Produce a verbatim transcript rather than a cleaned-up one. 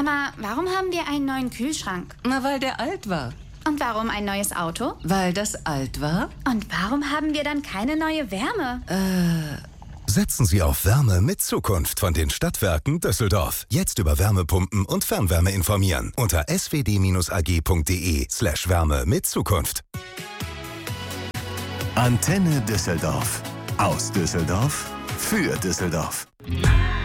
Mama, warum haben wir einen neuen Kühlschrank? Na, weil der alt war. Und warum ein neues Auto? Weil das alt war. Und warum haben wir dann keine neue Wärme? Äh... Setzen Sie auf Wärme mit Zukunft von den Stadtwerken Düsseldorf. Jetzt über Wärmepumpen und Fernwärme informieren unter s w d Bindestrich a g punkt d e slash Wärme mit Zukunft. Antenne Düsseldorf. Aus Düsseldorf für Düsseldorf.